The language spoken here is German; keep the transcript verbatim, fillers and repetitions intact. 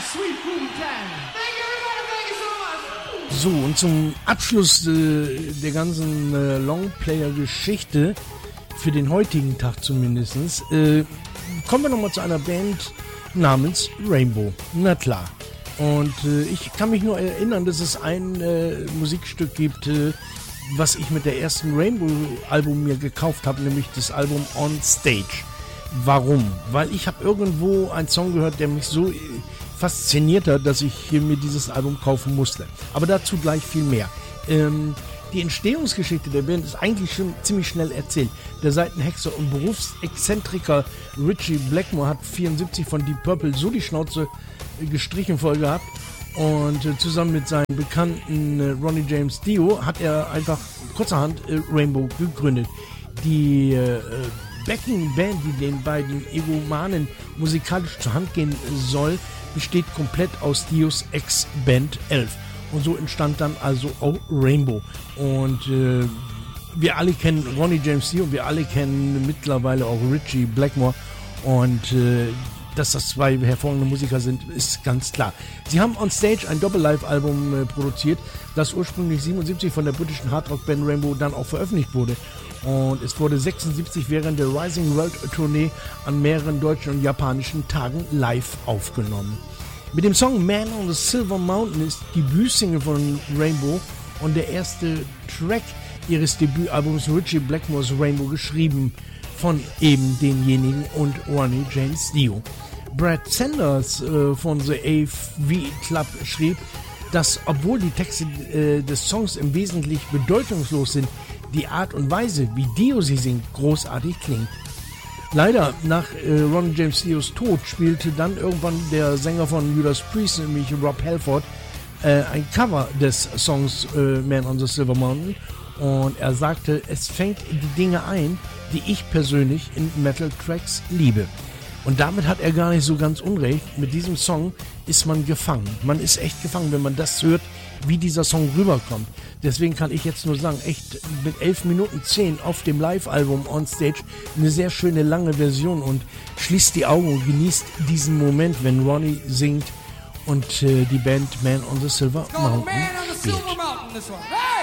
So, und zum Abschluss äh, der ganzen äh, Longplayer-Geschichte, für den heutigen Tag zumindest, äh, kommen wir nochmal zu einer Band namens Rainbow. Na klar. Und äh, ich kann mich nur erinnern, dass es ein äh, Musikstück gibt, äh, was ich mit der ersten Rainbow-Album mir gekauft habe, nämlich das Album On Stage. Warum? Weil ich habe irgendwo einen Song gehört, der mich so fasziniert hat, dass ich mir dieses Album kaufen musste. Aber dazu gleich viel mehr. Ähm, die Entstehungsgeschichte der Band ist eigentlich schon ziemlich schnell erzählt. Der Seitenhexer und Berufsexzentriker Ritchie Blackmore hat vierundsiebzig von Deep Purple so die Schnauze gestrichen voll gehabt und äh, zusammen mit seinem bekannten äh, Ronnie James Dio hat er einfach kurzerhand äh, Rainbow gegründet. Die äh, Backing-Band, die den beiden Egomanen musikalisch zur Hand gehen soll, besteht komplett aus Dios Ex-Band elf. Und so entstand dann also auch Rainbow. Und äh, wir alle kennen Ronnie James Dio und wir alle kennen mittlerweile auch Ritchie Blackmore. Und äh, dass das zwei hervorragende Musiker sind, ist ganz klar. Sie haben On Stage ein Doppel-Live-Album äh, produziert, das ursprünglich siebenundsiebzig von der britischen Hardrock-Band Rainbow dann auch veröffentlicht wurde. Und es wurde sechsundsiebzig während der Rising World Tournee an mehreren deutschen und japanischen Tagen live aufgenommen. Mit dem Song Man on the Silver Mountain ist die Debütsingle von Rainbow und der erste Track ihres Debütalbums Ritchie Blackmores Rainbow geschrieben von eben denjenigen und Ronnie James Dio. Brad Sanders äh, von The A V Club schrieb, dass obwohl die Texte äh, des Songs im Wesentlichen bedeutungslos sind, die Art und Weise, wie Dio sie singt, großartig klingt. Leider, nach äh, Ronnie James Dios Tod spielte dann irgendwann der Sänger von Judas Priest, nämlich Rob Halford, äh, ein Cover des Songs äh, Man on the Silver Mountain, und er sagte, es fängt die Dinge ein, die ich persönlich in Metal-Tracks liebe. Und damit hat er gar nicht so ganz unrecht. Mit diesem Song ist man gefangen. Man ist echt gefangen, wenn man das hört, wie dieser Song rüberkommt. Deswegen kann ich jetzt nur sagen, echt mit elf Minuten zehn auf dem Live-Album On Stage eine sehr schöne lange Version, und schließt die Augen und genießt diesen Moment, wenn Ronnie singt und äh, die Band Man on the Silver Mountain spielt.